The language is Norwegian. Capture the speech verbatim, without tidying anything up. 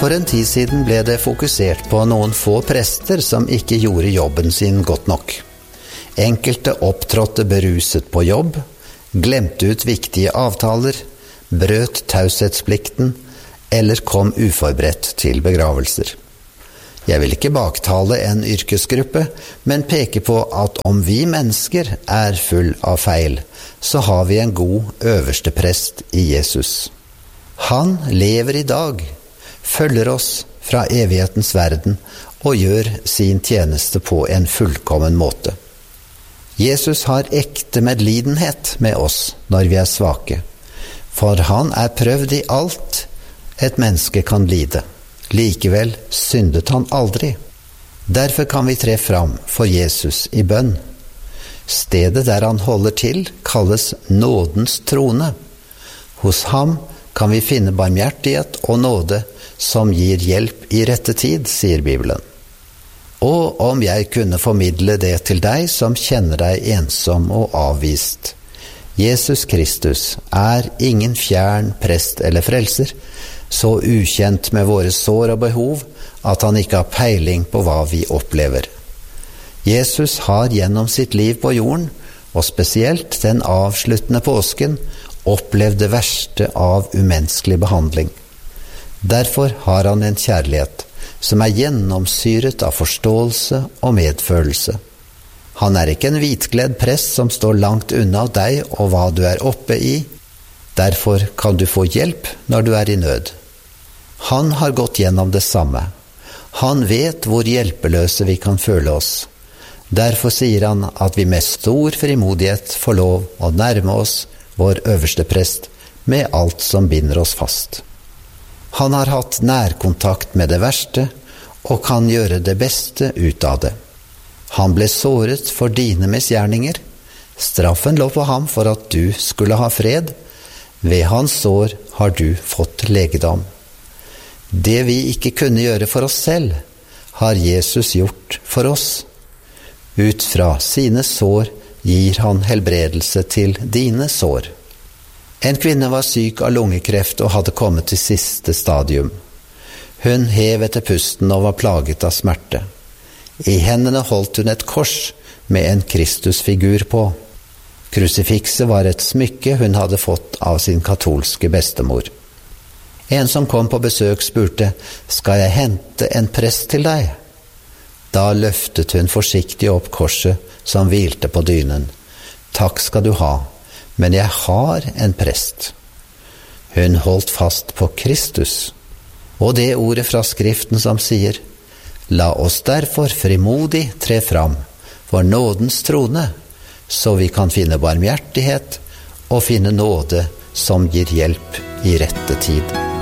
For en tid siden ble det fokusert på noen få prester som ikke gjorde jobben sin godt nok. Enkelte opptrådte beruset på jobb, glemte ut viktige avtaler, brøt taushetsplikten eller kom uforberedt til begravelser. Jeg vil ikke baktale en yrkesgruppe, men peke på at om vi mennesker er full av feil, så har vi en god øverste prest i Jesus. Han lever i dag, følger oss fra evighetens verden og gjør sin tjeneste på en fullkommen måte. Jesus har ekte medlidenhet med oss når vi er svake, for han er prøvd i alt et menneske kan lide. Likevel syndet han aldri. Derfor kan vi tre fram for Jesus i bønn. Stedet der han holder til kalles nådens trone. Hos ham kan vi finne barmhjertighet og nåde som gir hjelp i rette tid, sier Bibelen. Og om jeg kunne formidle det til deg som kjenner deg ensom og avvist. Jesus Kristus er ingen fjern prest eller frelser, så ukjent med våre sår og behov at han ikke har peiling på hva vi opplever. Jesus har gjennom sitt liv på jorden, og spesielt den avsluttende påsken, opplevd det verste av umenneskelig behandling. Derfor har han en kjærlighet som er gjennomsyret av forståelse og medfølelse. Han er ikke en hvitkledd prest som står langt unna deg og hva du er oppe i. Derfor kan du få hjelp når du er i nød. Han har gått gjennom det samme. Han vet hvor hjelpeløse vi kan føle oss. Derfor sier han at vi med stor frimodighet får lov å nærme oss vår øverste prest med alt som binder oss fast. Han har hatt nærkontakt med det verste og kan gjøre det beste ut av det. Han ble såret for dine misgjerninger. Straffen lå på ham for at du skulle ha fred. Ved hans sår har du fått legedom. Det vi ikke kunne gjøre for oss selv, har Jesus gjort for oss. Ut fra sine sår gir han helbredelse til dine sår. En kvinne var syk av lungekreft og hadde kommet til siste stadium. Hun hev etter pusten og var plaget av smerte. I hendene holdt hun et kors med en Kristusfigur på. Krusifikset var et smykke hun hadde fått av sin katolske bestemor. En som kom på besøk spurte, «Skal jeg hente en prest til deg?» Da løftet hun forsiktig opp korset som hvilte på dynen. «Takk skal du ha, men jeg har en prest.» Hun holdt fast på Kristus, og det ordet fra Skriften som sier, «La oss derfor frimodig tre fram for nådens trone, så vi kan finne barmhjertighet og finne nåde som gir hjelp i rette tid.»